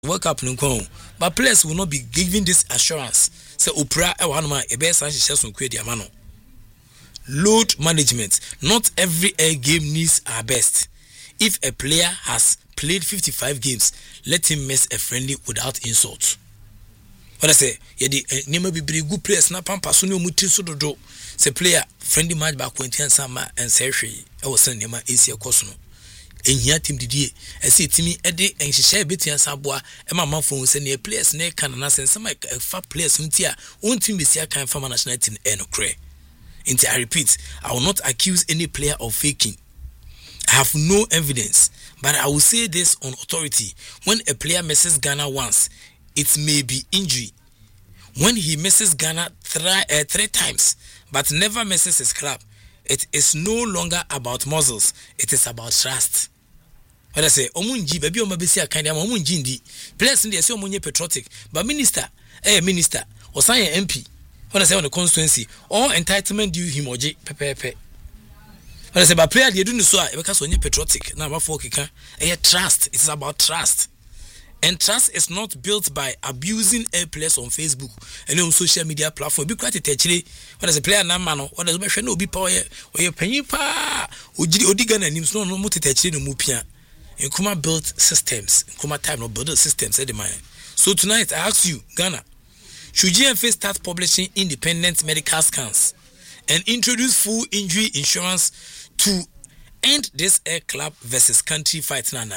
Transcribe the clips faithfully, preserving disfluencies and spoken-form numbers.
Work up no kon. But players will not be given this assurance. Say Opera e one man e be san hye so kwe dia ma no. Load management. Not every air game needs our best. If a player has played fifty-five games, let him miss a friendly without insult. What I say, yeah, the name be very good players. Na pampa so no muti so dodo. Say player friendly match back twenty and sama and say hwe. I was saying nema easy course no. Ehia team didie. I see timi e de enhyehyɛ betua saboa e ma manfo say ne players na kan na sense my fa players nti a on team be sia kan fa national team e no kre. Inti I repeat, I will not accuse any player of faking. I have no evidence, but I will say this on authority. When a player misses Ghana once, it may be injury. When he misses Ghana three, uh, three times, but never misses his club, it is no longer about muscles. It is about trust. What I say, Omunji, baby, Omabisia kind of Omunjindi. Players in the say Omunye patriotic, but minister, eh, minister, or sign M P. When I say on the constituency, all entitlement due him or J. Pepe. When I say, but player, you do so because when you're patriotic, now for Kika, eh, trust. It's about trust. And trust is not built by abusing a players on Facebook and on social media platform. Be quite actually when as a player na man what does be no be power or your penny pa odigan and names no no multi-touching no mupia. And Kuma built systems. Kuma time no build systems at the mind. So tonight I ask you, Ghana, should G F A start publishing independent medical scans and introduce full injury insurance to end this air club versus country fight nana?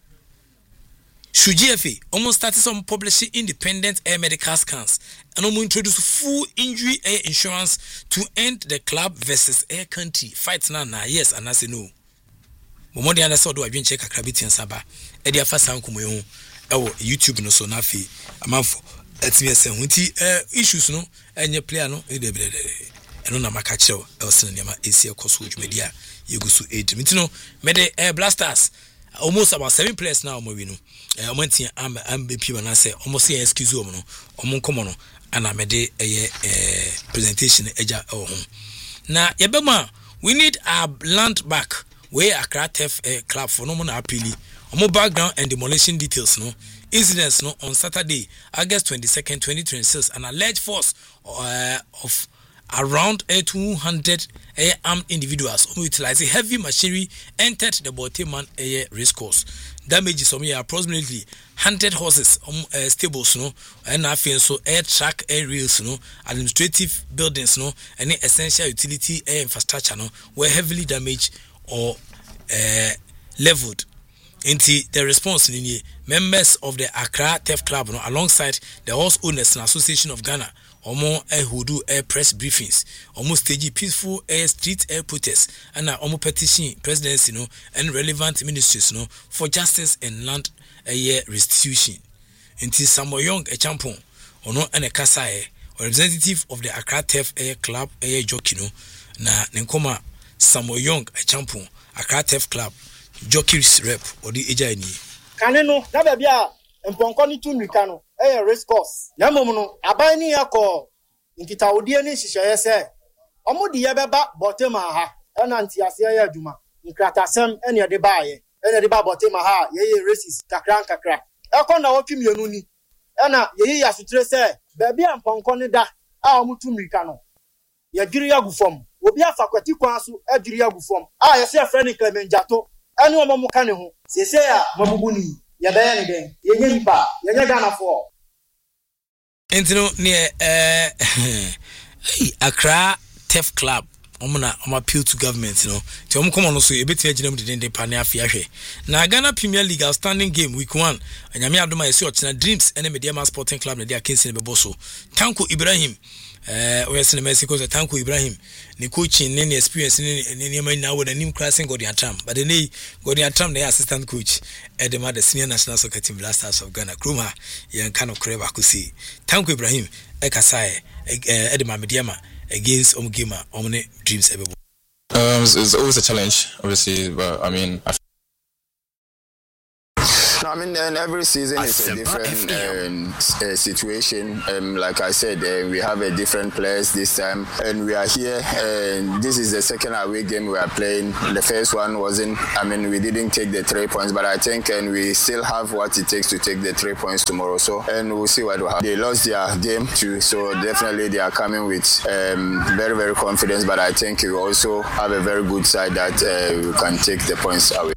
Should G F A almost started some publishing independent air medical scans and almost introduce full injury air insurance to end the club versus air country fight nana? Yes, and I say no. Momodi understand do I been check akrabiti and saba. Edi afa sankumo ye ho. Ewo YouTube no so na fi amanfo etime se hunti eh issues no enye player no e de de de eno na maka chew e osene nema esi ekoso dwumadi a yegusu eight minti no me de eh blasters almost about seven players now mo wi no eh omantia am am be piwa na say almost say excuse o mo no omo nkomo no ana me de eh eh presentation eja o ho na yebema we need our land back where Accra Tef uh, club for no more appeal. Omo background and demolition details no incidents no on Saturday August twenty-second twenty twenty-six an alleged force uh, of around uh, two hundred uh, armed individuals who utilizing heavy machinery entered the Boteman uh, race course. Damages on approximately one hundred horses um, uh, stables no and nothing so air track air rails no administrative buildings no any essential utility air infrastructure no were heavily damaged or uh, leveled. Into the response in members of the Accra Tef Club no, alongside the Horse Owners Association of Ghana omo eh who do air press briefings almost stage peaceful air street air protests and omo petition presidency no and relevant ministries no for justice and land air restitution. Into Samuel Young a champion ono and a kasa representative of the Accra Tef Air Club air jockey no na nkoma Samuel Young a champion Accra Tef Club jockey's rep or the agent. Caneno, Nababia, and Ponconi to Micano, a race course. Yamono, Abani Ako, in Kitaudiani, she shall say, Omudi Yababa, Botemaha, and Antiasia Juma, in Kratasem, and your debaye, and the Botemaha, ye races, Kakran Kakra. Elkona Okim Yonuni, Anna, ye as to say, Baby and Ponconi da, Amutu Micano. Yagiria Gufom, Obia Fakwati Kwasu, Adria Gufom. Ah, I say a friend Clement Jato. Anu omo ka ne ho sese a mamubuni ya ba ya ne den ye nyimpa ye nya Ghana for entino ne eh Accra Tef Club omo na omo appeal to government you know ti omo come on so e betia gina mu de den pa ne afia hwe na Ghana Premier League outstanding game week one anyame adoma yesi ochina Dreams ene Mediama Sporting Club na dia Kensin be boso Tanko Ibrahim eh we sene Mexico so Tanko Ibrahim ni coaching ni experience ni ni man na with nim crossing Gordon Atram but then Gordon Atram the assistant coach at the the senior national soccer team Blasters of Ghana Kruma yan kind of crave akusi Tanko Ibrahim e kasai e de Mediama against Omgema Omne Dreams ebe. Um it's, it's always a challenge obviously but I mean I Now mean, and every season is a different um, uh, situation. Um, like I said, uh, we have a different players this time, and we are here. And this is the second away game we are playing. The first one wasn't. I mean, we didn't take the three points, but I think, and we still have what it takes to take the three points tomorrow. So, and we'll see what will happen. They lost their game too, so definitely they are coming with um, very, very confident. But I think we also have a very good side that uh, we can take the points away.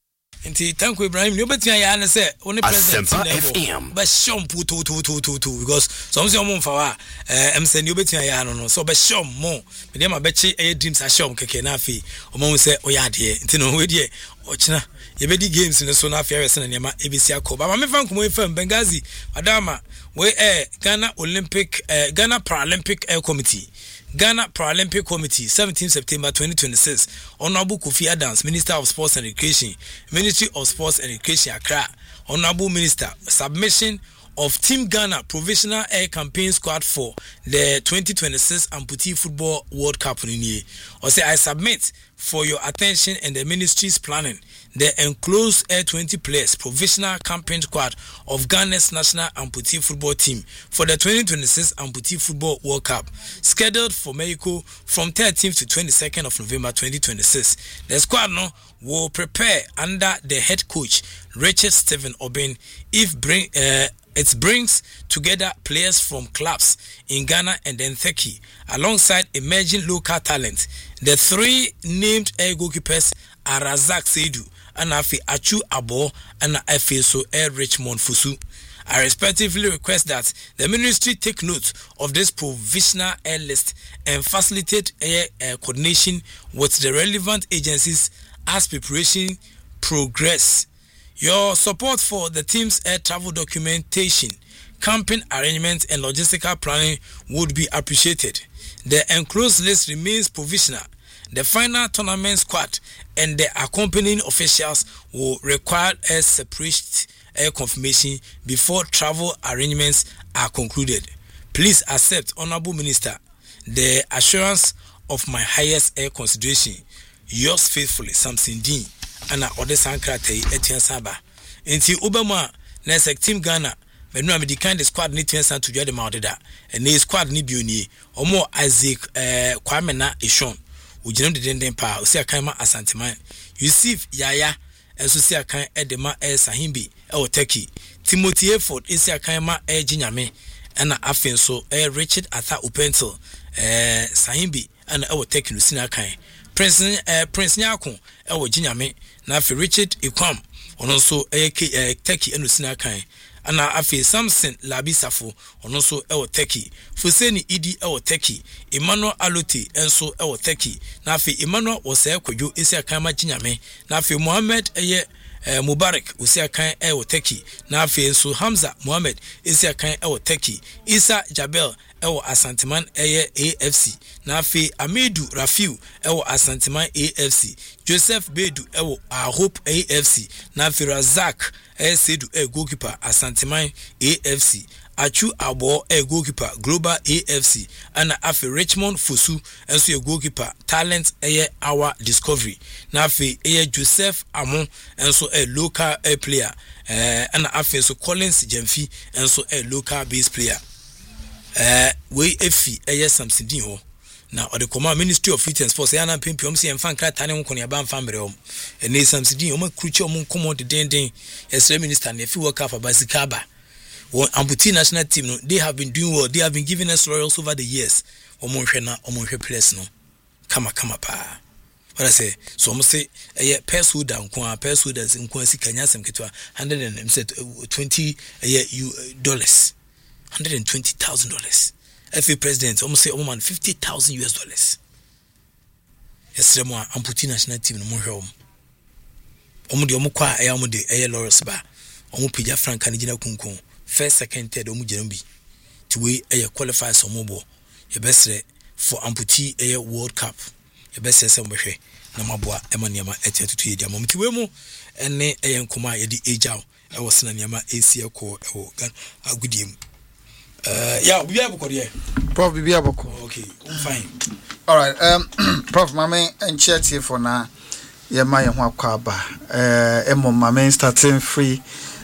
Nti thank you Ibrahim you betia ya na say only president level but shom pu to to to to to because some say omo mfa eh em say you betia ya no no so be shom mo me dey ma be chi e dreams a shom keke na afi omo say oya de nti no we dey ochina ye be di games ne so na afi awese na nema ebesi akoba ma me fan komo efam Benghazi adama we eh Ghana Olympic eh, Ghana Paralympic eh, Committee Ghana Paralympic Committee, seventeenth September twenty twenty-six. Honorable Kofi Adams, Minister of Sports and Education, Ministry of Sports and Education, Accra. Honorable Minister, submission of Team Ghana Provisional Air Campaign Squad for the twenty twenty-six Amputee Football World Cup. Or say, I submit for your attention and the ministry's planning the enclosed Air twenty players Provisional Campaign Squad of Ghana's national amputee football team for the twenty twenty-six Amputee Football World Cup, scheduled for Mexico from thirteenth to twenty-second of November twenty twenty-six. The squad no will prepare under the head coach Richard Stephen Obin. If bring uh, it brings together players from clubs in Ghana and then Turkey, alongside emerging local talent. The three named air goalkeepers are Razak Seidu, and Afi Achu Abo, and Efeso Air Richmond Fusu. I respectively request that the ministry take note of this provisional air list and facilitate air uh, coordination with the relevant agencies as preparation progress. Your support for the team's air travel documentation, camping arrangements, and logistical planning would be appreciated. The enclosed list remains provisional. The final tournament squad and the accompanying officials will require a separate air confirmation before travel arrangements are concluded. Please accept, Honorable Minister, the assurance of my highest air consideration. Yours faithfully, Samson Dean, and Ode Sankrate Etienne Saba. Inti Obama, Nesek Team Ghana, but no, I'm the kind of squad need to answer to the Maudida, and the squad need Buni, or more Isaac Kwamena Ishon. We don't didn't pa, we see a kaima asantiman. Yusuf Yaya, and so see a kind Edema El Sahimbi, El Teki, Timothy Effort, is a kaima El Jinyame, and a Afenso, El Richard Atha Upentel, eh, Sahimbi, and El Teki Lucina Kain. Prince eh, Prince Nyakon, El Jinyame, Nafi Richard Iquam, on also a Teki and Lucina Kain. Ana afi Samson Labisafo ono so ewo Teki Fuseni Idi ewo Teki Emmanuel Alote enso ewo Teki na afi Emmanuel wose kwadwo esi akan Jinyame na afi Mohammed eye eh, Mubarak esi akan ewo Teki na afi enso Hamza Mohammed esi akan ewo Teki Isa Jabel ewo Asanteman eye A F C na afi Amidu Rafiu ewo Asanteman A F C Joseph Bedu ewo Hope A F C na afi Razak e Sedu e goalkeeper Asanteman A F C Achu Abo e goalkeeper Global A F C and afi Richmond Fusu enso e goalkeeper Talent eye Our Discovery na afi eye Joseph Amon enso e local a player eh and afi so Collins Jemfi enso e local base player eh we efi eye Samson Din ho na or the command Ministry of Youth and Sports yana pimpi om se emfa nkra tane ho konia ban fambre om ene Samson Din om kruchi om nkomo de den den yes minister na fi work for Basikaba one amputee national team no they have been doing well, they have been giving us laurels over the years omo hwe na omo hwe place no kama kama pa what I say so omo say eh purse holder nko a purse holders nko asikanya sem ketwa one hundred twenty eh dollars one hundred twenty thousand dollars F A president almost say almost fifty thousand U S dollars. Yes, I'm amputee national team no more home. Omo de omo kwa e omo de e Lawrence ba. Omo pija Frank and Gina Kunkun. First, second, third omo jenombi. To we e qualify some mobile. Your best for amputee e World Cup. Your best say some hwe na maboa e maniama e tetu ye dia mom ti we mu ene e nkoma ye di ejao e wo sena niama esi ekọ e wo gan agudiem. Uh, yeah, we have a Prof, we have a okay, fine. All right, um, Prof, my main and chat here for now. Yeah, my one kwaba. Uh, emo my main starting free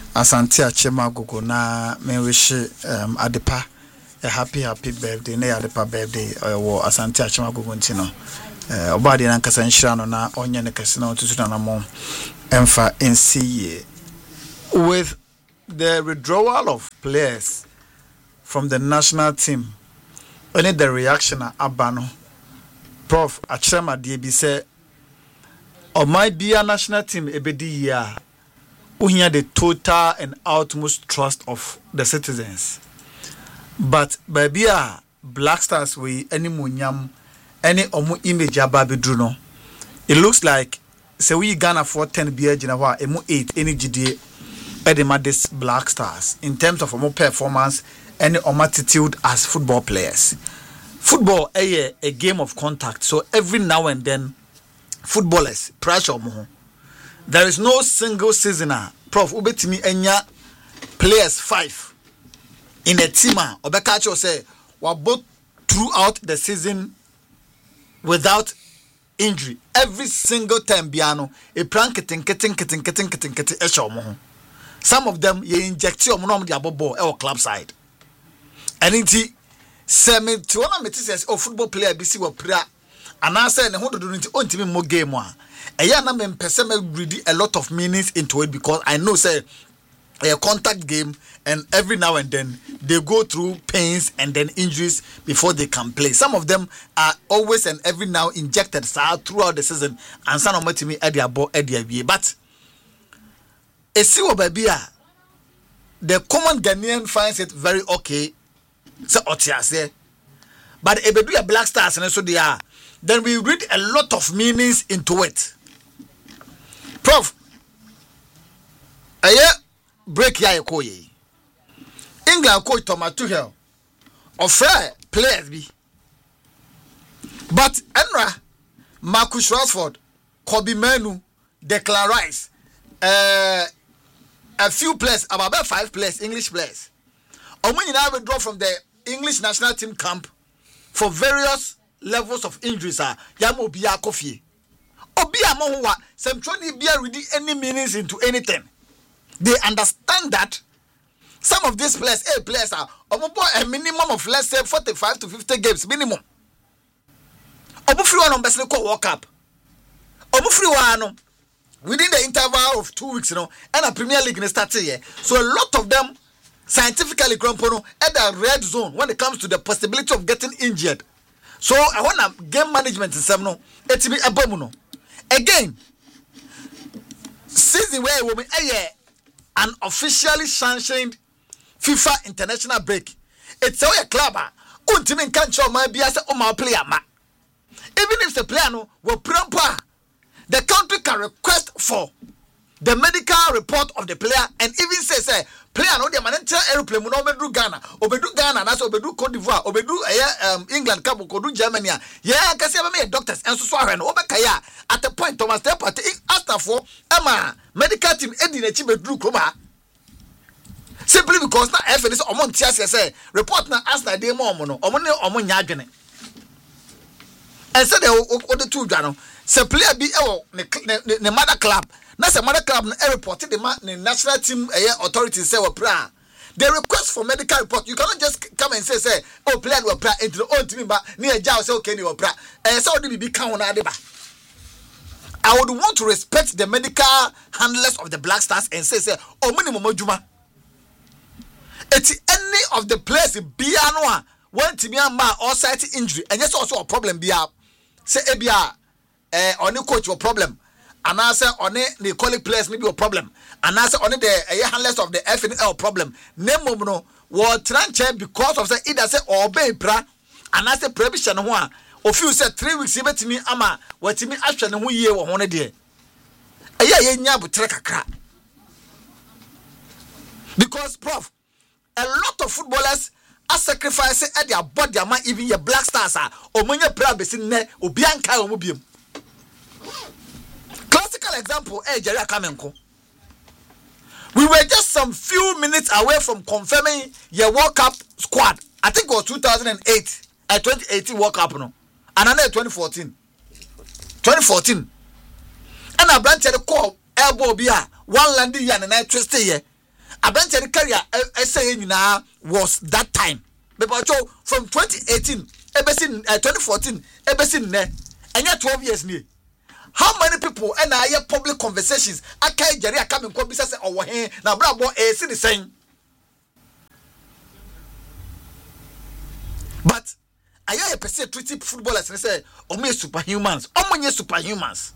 Asante Achema Gogo na me wish um Adepa a happy happy birthday na Adepa birthday wo Asante Achema Gogo ntino eh obade na nkasa nhira no na onye ne kase na otutu na mo emfa nce with the withdrawal of players from the national team. Only the reaction abano Prof Achema de bi say or might be a national team ebedi ya uhia the total and utmost trust of the citizens. But baby a Black Stars we any munyam any omu image ababedru no. It looks like say we Ghana for ten beer jina wa emu eight any G D edema this Black Stars in terms of omu performance and omu attitude as football players. Football a a game of contact, so every now and then footballers pressure mo. There is no single seasoner. Prof ubetimi enya players five in a team obeka cho say we both throughout the season without injury. Every single time biano a prank kitten kitten kitten kitten kitten kitten esho mo. Some of them you inject your mo the abobo e club side. And inti semi to one me says oh football player B C we pra and I say ne ho do nti ontimi mo game a eya na me mpese me read a lot of meanings into it because I know say a contact game and every now and then they go through pains and then injuries before they can play. Some of them are always and every now injected throughout the season and some of me at their ball at their way. But a see baby the common Ghanaian finds it very okay. So otiase. But ebedu ya Black Stars and so they are. Then we read a lot of meanings into it. Prof, aye break ya ekoye. England coach Thomas Tuchel offer players be. But Enra, Marcus Rashford, Kobe Manu, Declan Rice, uh, a few players, about five players, English players. Or when you now withdraw from the English national team camp for various levels of injuries, ah, yamo biya kofi. Obiya mo wa sem twenty biya ready any meanings into anything. They understand that some of these players, eh, players are a minimum of let's say forty-five to fifty games minimum. Obu free one on best call World Cup. Obu free one within the interval of two weeks, you know, and a Premier League in the start here. So a lot of them scientifically crampono at the red zone when it comes to the possibility of getting injured. So I want to game management in seven no. It's be abominable. Again, season where we an officially sanctioned FIFA international break. It's a club. Ultimate control might be as a my player. Even if the player no will proper, the country can request for the medical report of the player and even say say player no the manager aeroplane no obedu Ghana obedu Ghana na so obedu Cote d'Ivoire obedu eh um England cup obedu Germany yeah kasi aba me doctors enso so ahwe no obeka ya at the point Thomas Partey asked for ama medical team edi na chi bedu kroma simply because na F N is omon tiase say report na Arsenal dey mo omo no omo ne omo nya adwene and said the other two dwa no say player bi e ne mother club. That's a mother club and reported the national team uh, authorities say were pra. They request for medical report. You cannot just come and say say oh player were pra into the own team but near jail say okay you were pra. Eh so they be count na deba. I would want to respect the medical handlers of the Black Stars and say say oh minimum juma. It's any of the players biano one team ma or site injury and yes also a problem bia say e bia eh on the coach a problem. And I say on it, the colleague players maybe a problem. And I say on it, the uh, handlers of the F N L problem. Name no was transfer because of the either say obey pra. And I say prohibition one. Of you said three weeks even to me ama what me action who year or one day. Aya ye nya but trek a because prof a lot of footballers are sacrificing at their body ama even your Black Stars are or when your prayer be seen ne obianka or mubium. Classical example, eh, Jerry Kamenko. We were just some few minutes away from confirming your World Cup squad. I think it was two thousand eight, uh, twenty eighteen World Cup, no, and another twenty fourteen. twenty fourteen. And I branch the call elbow beer, one landing and I twist here. Abranche career essay nyina was that time. Because from twenty eighteen, ebesin uh, twenty fourteen, ebesin ne, and yet twelve years ni. How many people and I hear public conversations? I can't Jerry come in conversation over here. Now, bravo, a city saying. But I hear a person treating footballers and say, "Oh, me superhumans, oh, me superhumans."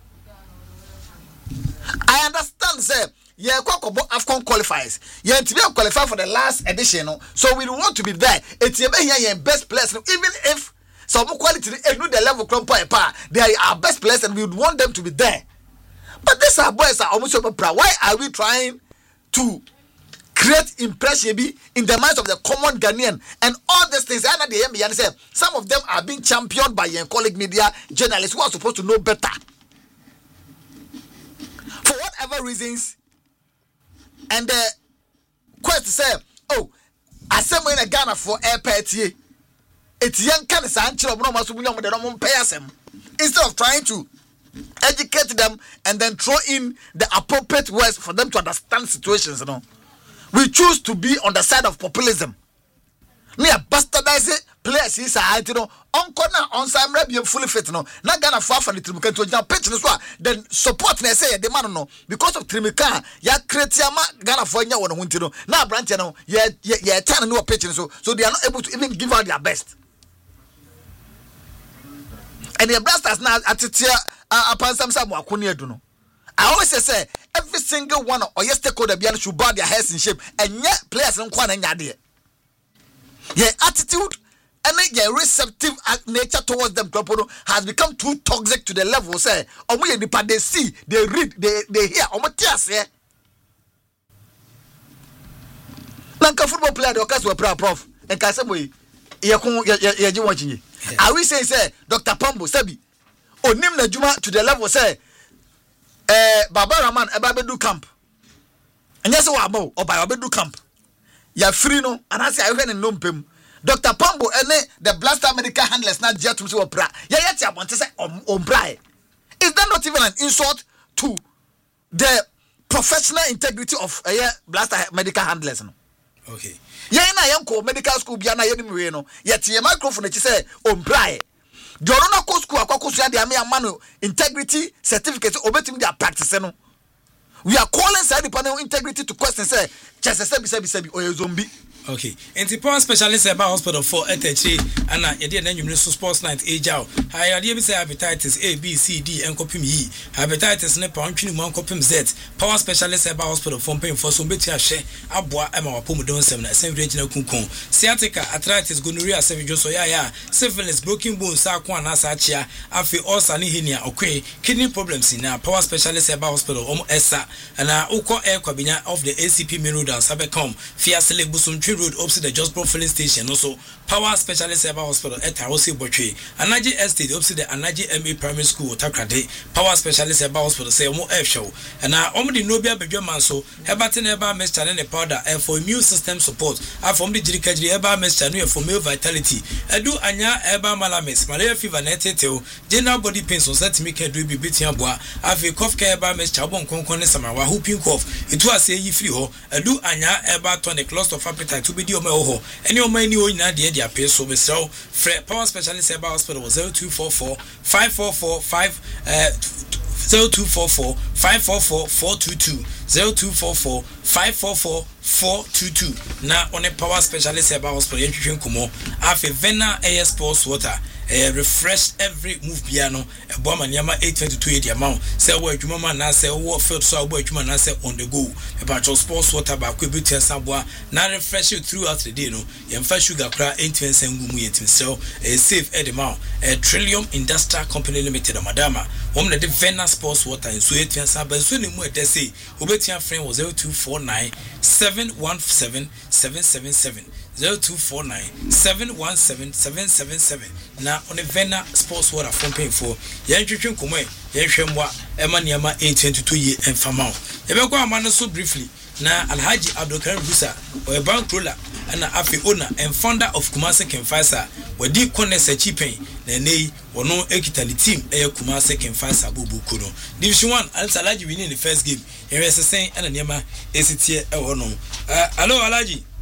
I understand, sir. Yeah, Kokobo Afcon qualifiers. Yeah, to be qualified for the last edition, so we want to be there. It's here best players, even if some quality and the level club they are our best players, and we would want them to be there. But these are boys are almost over. Why are we trying to create impression in the minds of the common Ghanaian and all these things? Some of them are being championed by your colleague media journalists who are supposed to know better. For whatever reasons, and the quest say, oh, I said in a Ghana for air party. It's young kind of instead of trying to educate them and then throw in the appropriate words for them to understand situations, you know, we choose to be on the side of populism. Me a bastardize players is a you know uncle na on some rebel fully fit no na Ghana for for the Trimika to jump pitch no so then support na say the man no because of Trimika ya create ama Ghana for nya won ho ntino na branch no ya ya turn no pitch so so they are not able to even give out their best. And the blasters now atitia upon some some wakuni edu. I always say every single one or yes stakeholder be should bow their heads in shape and yet players don't kwa nya de. Your attitude and your receptive nature towards them has become too toxic to the level say omo ye they see, they read, they they hear omo tears here. Lanka football player the case we prof and ka say boy ye kun ye ye ji watching. I will say say Doctor Pambo Sabi onim na juma to the level say eh Baba Rahman e ba bedu camp. Anya say wa mo o ba bedu camp. Ya free no and I say I hear no mpem. Doctor Pambo ene the blaster medical handlers na jet to say opra. Ya ya ti abonte say ombra. Is that not even an insult to the professional integrity of a uh, blaster medical handlers no? Okay. Yeah, na yanko medical school bia na yenim we no. Yet your microphone e say ombra. The Orona Co school akwa so dia me amano integrity certificate obetim dia practice no. We are calling side panel integrity to question say just sebi sebi sebi or zombie. Okay. And the power specialist about hospital for H H A and I did then you sports night age out. I idea say hepatitis A, B, C, D, and copy me. Hepatitis ne pound one copy Z. Power specialist about hospital for paying for some better share. Abwa Emma Pomodon Seminar, same regional kunkun. Sciatica, arthritis, gonorrhea, cervical, ya ya, syphilis, broken bones, sarcoan, asachia, afi, also nihinia, okay, kidney problems in our power specialist about hospital, Om Esa, and our Oko Air Cabinet of the A C P Menu down Sabecom, Fia Select Busum Road opposite the Josbro filling station. Also, Power Specialist Cyber Hospital at Tarosi Botry, Anaji Estate opposite the Anaji M A Primary School, Takrade, Power Specialist Cyber Hospital, say more F show. And now, only Nobia Bejoman so, Hebatin Eba Mesh Channel powder, and for immune system support, and from the Jirikaji Eba Mesh Channel for male vitality. Edu Anya Eba Malamis, Malaria fever netete, general body pains on set make a dribby beating abwa, have a cough care Eba Mesh Chabon Concon Samawa, whooping cough. It was a ye free ho, Edu Anya Eba tonic loss of appetite. To be the omo any omo any o na de dia pay so be so Power Specialist Cyber Hospital zero two four four five four four five uh zero two four four five four four four two two zero two four four five four four four two two na on a Power Specialist Cyber Hospital yentwetwe nkomo afi Vena Air Sports Water eh refresh every move piano e bo maniama eight twenty-two e dia ma say wo adwuma ma na say wo field so wo adwuma na say on the go e ba sports water ba ko betu saboa na refresh you throughout the day no yemfa sugar kra eighty ngu mu yetim so e safe e de ma e Trillium Industrial Company Limited madama wom na de Vena Sports Water in so eighty ba so ne mu e de say obetia friend was zero two four nine seven one seven seven seven seven zero two four nine seven one seven seven seven seven na on the Vena Sports Water from paying for yantwetwe nkomo ye hwemwa ema niama eight twenty-two ye emfama ye be kwa amana so briefly na Alhaji Abdulkarim Busa o bank roller ana afi owner and founder of Kumasi Kemfasa wadi kone sechipen na nei wono ekita ni team eye Kumasi Kemfasa bubu kono division one Alaji winning the first game here sesen ana niema esitie e wono. Uh, hello Alaji.